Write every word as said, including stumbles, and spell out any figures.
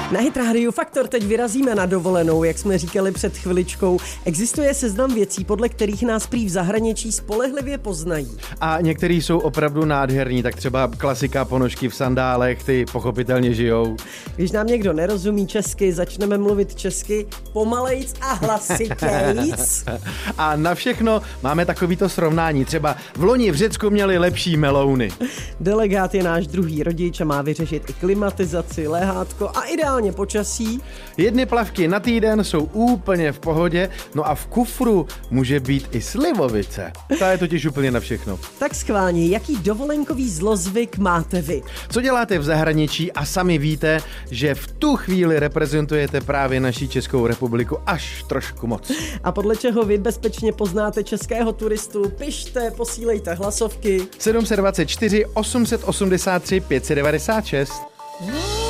Na Hit Radio Faktor teď vyrazíme na dovolenou, jak jsme říkali před chviličkou. Existuje seznam věcí, podle kterých nás prý v zahraničí spolehlivě poznají. A některý jsou opravdu nádherní, tak třeba klasika ponožky v sandálech, ty pochopitelně žijou. Když nám někdo nerozumí česky, začneme mluvit česky pomalejc a hlasitějc. A na všechno máme takovýto srovnání. Třeba v loni v Řecku měli lepší melouny. Delegát je náš druhý rodič a má vyřešit i klimatizaci, lehátko a ideálně počasí. Jedny plavky na týden jsou úplně v pohodě, no a v kufru může být i slivovice. Ta je totiž úplně na všechno. Tak schválně, jaký dovolenkový zlozvyk máte vy? Co děláte v zahraničí a sami víte, že v tu chvíli reprezentujete právě naši Českou republiku až trošku moc. A podle čeho vy bezpečně poznáte českého turistu? Pište, posílejte hlasovky. sedm set dvacet čtyři, osm set osmdesát tři, pět set devadesát šest.